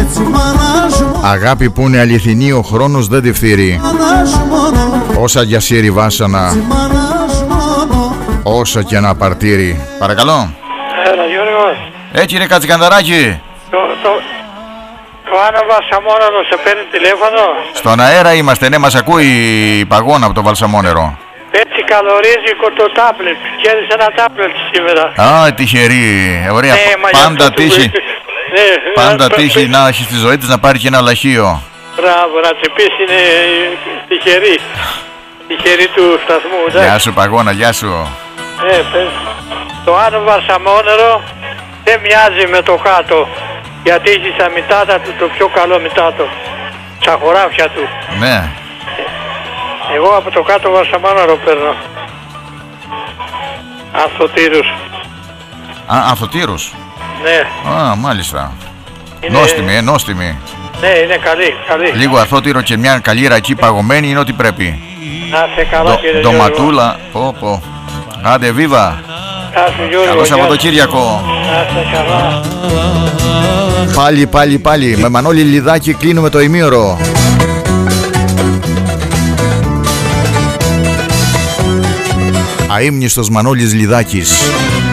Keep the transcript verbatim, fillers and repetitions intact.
Αγάπη που είναι αληθινή, ο χρόνος δεν τη φθείρει. Όσα γιασίρι βάσανα, όσα και ένα παρτίρι. Παρακαλώ. Έλα Γιώργο. Έτσι είναι Κατσικανδαράκη. Το, το, το Άννα Βαλσαμόνερο σε παίρνει τηλέφωνο. Στον αέρα είμαστε, ναι, μας ακούει η Παγώνα από το Βαλσαμόνερο. Έτσι καλορίζει το τάπλετ. Κέρδισε ένα τάπλετ σήμερα. Α, τυχερή, ωραία. Ναι, πάντα τύχη. Ναι, Πάντα πρα- τύχη πρα- να έχει στη ζωή της να πάρει και ένα λαχείο. Μπράβο, να τσιπήσει, είναι τυχερή. Τυχερή του σταθμού. εντάξει. Γεια σου Παγώνα, γεια σου. Ε, πες. Το Άνω Βαρσαμόνερο δεν μοιάζει με το κάτω. Γιατί έχει στα μητάτα του το πιο καλό μητάτο. Στα χωράφια του. Ναι. Εγώ από το κάτω Βαρσαμόνερο παίρνω. Ανθωτήρους. Α, Ανθωτήρους. Ναι. Α, μάλιστα. Είναι- Νόστιμη, ε, νόστιμη. Ναι, είναι καλή, καλή. Λίγο Ανθώτηρο και μια καλή ρακή παγωμένη είναι ό,τι πρέπει. Να σε καλά, Ντο- κύριε Γιώργο. Ντοματούλα. Πω, πω. Άντε, βίβα. Γεια σου, Γιώργο. Καλό γεια σου. Σαββατοκύριακο. Να σε καλά. Πάλι, πάλι, πάλι. Με Μανώλη Λιδάκη κλείνουμε το ημίωρο. Αείμνηστος Μανώλης Λιδάκης.